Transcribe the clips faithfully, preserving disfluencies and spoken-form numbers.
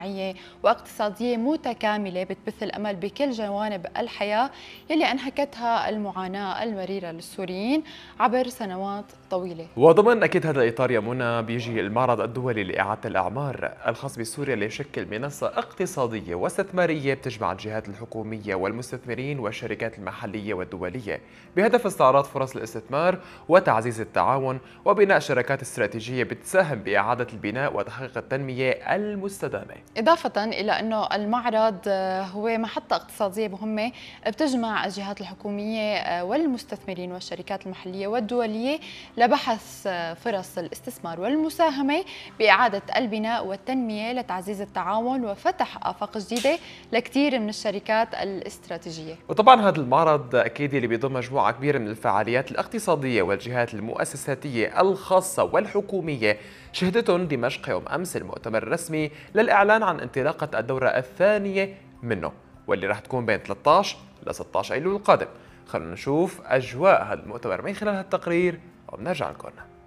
واقتصادية متكاملة بتبث الأمل بكل جوانب الحياة يلي أنهكتها المعاناة المريرة للسوريين عبر سنوات طويلة. وضمن أكيد هذا الإطار يا منى بيجي المعرض الدولي لإعادة الأعمار الخاص بسوريا اللي يشكل منصة اقتصادية واستثمارية بتجمع الجهات الحكومية والمستثمرين والشركات المحلية والدولية بهدف استعراض فرص الاستثمار وتعزيز التعاون وبناء شراكات استراتيجية بتساهم بإعادة البناء وتحقيق التنمية المستدامة. إضافة إلى أنه المعرض هو محطة اقتصادية مهمة بتجمع الجهات الحكومية والمستثمرين والشركات المحلية والدولية لبحث فرص الاستثمار والمساهمة بإعادة البناء والتنمية لتعزيز التعاون وفتح آفاق جديدة لكثير من الشركات الاستراتيجية. وطبعا هذا المعرض أكيد اللي بيضم مجموعة كبيرة من الفعاليات الاقتصادية والجهات المؤسساتية الخاصة والحكومية شهدتهم دمشق يوم أمس المؤتمر الرسمي للإعلان عن انطلاقة الدورة الثانية منه واللي راح تكون بين ثلاثة عشر ل ستة عشر أيلول القادم. خلونا نشوف أجواء هذا المؤتمر من خلال هالتقرير وبنرجع لكم.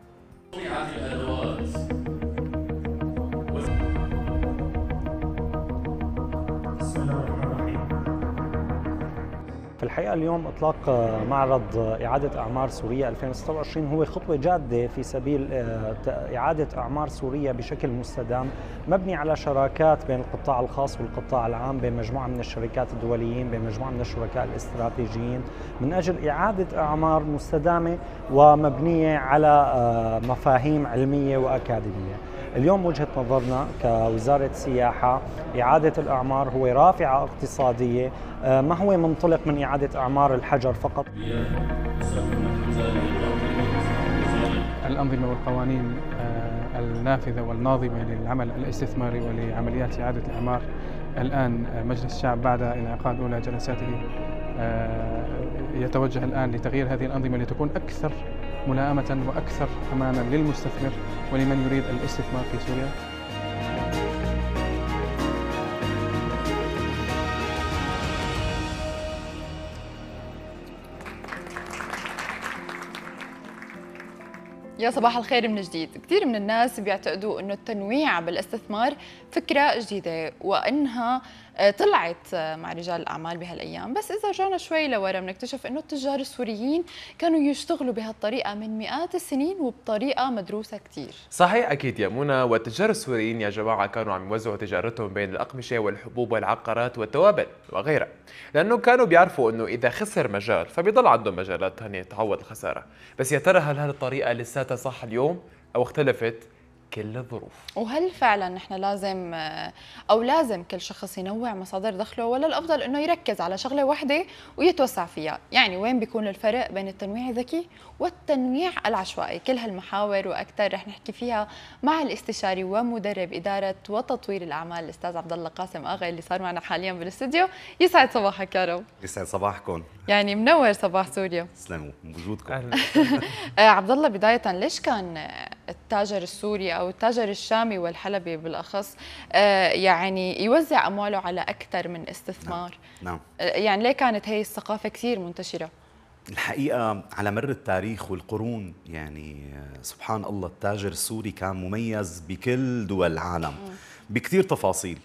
في الحقيقة اليوم إطلاق معرض إعادة أعمار سوريا ألفين وستة وعشرين هو خطوة جادة في سبيل إعادة أعمار سوريا بشكل مستدام مبني على شراكات بين القطاع الخاص والقطاع العام، بين مجموعة من الشركات الدوليين، بين مجموعة من الشركاء الاستراتيجيين، من أجل إعادة أعمار مستدامة ومبنية على مفاهيم علمية وأكاديمية. اليوم وجهة نظرنا كوزارة سياحة إعادة الأعمار هو رافعة اقتصادية، ما هو منطلق من إعادة أعمار الحجر فقط. الأنظمة والقوانين النافذة والناظمة للعمل الاستثماري ولعمليات إعادة الأعمار الآن مجلس الشعب بعد انعقاد أولى جلساته يتوجه الآن لتغيير هذه الأنظمة لتكون أكثر ملائمة وأكثر أمانا للمستثمر ولمن يريد الاستثمار في سوريا. يا صباح الخير من جديد. كثير من الناس بيعتقدوا انه التنويع بالاستثمار فكرة جديدة وانها طلعت مع رجال الاعمال بهالايام، بس اذا رجعنا شوي لورا بنكتشف انه التجار السوريين كانوا يشتغلوا بهالطريقة من مئات السنين وبطريقة مدروسة كثير. صحيح اكيد يا منى، والتجار السوريين يا جماعة كانوا عم يوزعوا تجارتهم بين الأقمشة والحبوب والعقارات والتوابل وغيرها، لانه كانوا بيعرفوا انه اذا خسر مجال فبيضل عندهم مجالات ثانية تعوض الخسارة. بس يا ترى هل هذه الطريقة لساتها صح اليوم أو اختلفت كل الظروف؟ وهل فعلا نحن لازم او لازم كل شخص ينوع مصادر دخله، ولا الافضل انه يركز على شغله واحده ويتوسع فيها؟ يعني وين بيكون الفرق بين التنويع الذكي والتنويع العشوائي؟ كل هالمحاور واكثر رح نحكي فيها مع الاستشاري ومدرب اداره وتطوير الاعمال الاستاذ عبد الله قاسم اغا اللي صار معنا حاليا بالاستوديو. يسعد صباحك يا رب. يسعد صباحكم. يعني منور صباح سوريا. تسلموا بوجودكم. عبد الله، بدايه ليش كان التاجر السوري او التاجر الشامي والحلبي بالاخص يعني يوزع امواله على اكثر من استثمار؟ نعم. يعني ليه كانت هي الثقافه كثير منتشره؟ الحقيقه على مر التاريخ والقرون يعني سبحان الله التاجر السوري كان مميز بكل دول العالم بكثير تفاصيل.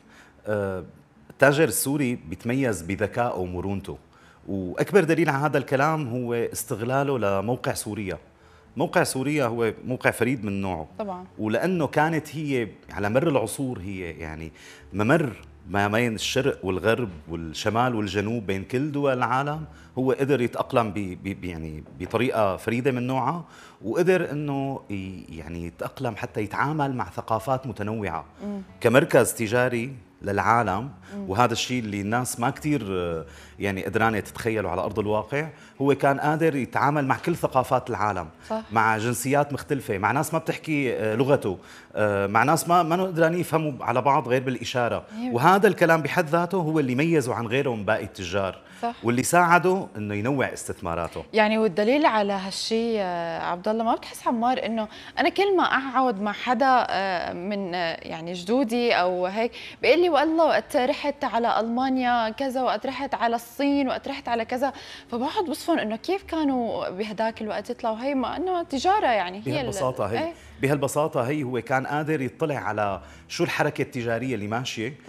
التاجر السوري بيتميز بذكائه ومرونته، واكبر دليل على هذا الكلام هو استغلاله لموقع سوريا. موقع سوريا هو موقع فريد من نوعه طبعا، ولانه كانت هي على مر العصور هي يعني ممر ما بين الشرق والغرب والشمال والجنوب بين كل دول العالم، هو قدر يتأقلم ب يعني بطريقة فريدة من نوعها، وقدر انه يعني يتأقلم حتى يتعامل مع ثقافات متنوعة م. كمركز تجاري للعالم. م. وهذا الشيء اللي الناس ما كثير يعني قدرانه تتخيله على ارض الواقع. هو كان قادر يتعامل مع كل ثقافات العالم، صح. مع جنسيات مختلفه، مع ناس ما بتحكي لغته، مع ناس ما ما قدرانين يفهموا على بعض غير بالاشاره. أيوة. وهذا الكلام بحد ذاته هو اللي ميزه عن غيره من باقي التجار، صح. واللي ساعده انه ينوع استثماراته. يعني والدليل على هالشيء عبد الله، ما بتحس عمار انه انا كل ما اقعد مع حدا من يعني جدودي او هيك بيقول لي والله وقت رحت رحت على المانيا كذا، وقت رحت على الصين، وقت رحت على كذا. فبقعد بصفن انه كيف كانوا بهداك الوقت يطلعوا هي، ما انه تجاره يعني هي بهالبساطه هي ايه؟ بهالبساطه هي هو كان قادر يطلع على شو الحركه التجاريه اللي ماشيه